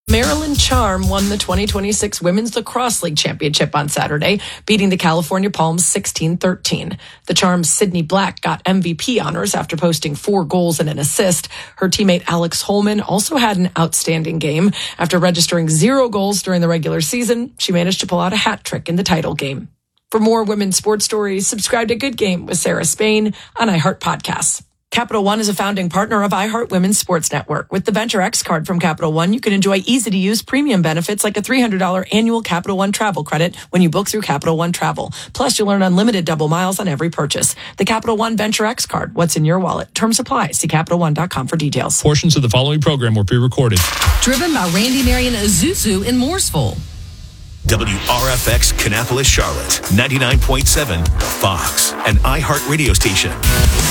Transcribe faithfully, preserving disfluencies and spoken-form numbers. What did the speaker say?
Maryland Charm won the twenty twenty-six Women's Lacrosse League Championship on Saturday, beating the California Palms sixteen thirteen. The Charm's Sydney Black got M V P honors after posting four goals and an assist. Her teammate Alex Holman also had an outstanding game. After registering zero goals during the regular season, she managed to pull out a hat trick in the title game. For more women's sports stories, subscribe to Good Game with Sarah Spain on iHeart Podcasts. Capital One is a founding partner of iHeart Women's Sports Network. With the Venture X card from Capital One, you can enjoy easy-to-use premium benefits like a three hundred dollars annual Capital One travel credit when you book through Capital One Travel. Plus, you'll earn unlimited double miles on every purchase. The Capital One Venture X card. What's in your wallet? Terms apply. See Capital One dot com for details. Portions of the following program were pre-recorded. Driven by Randy Marion Azuzu in Mooresville. W R F X Kannapolis, Charlotte, ninety-nine point seven, Fox, an iHeart radio station.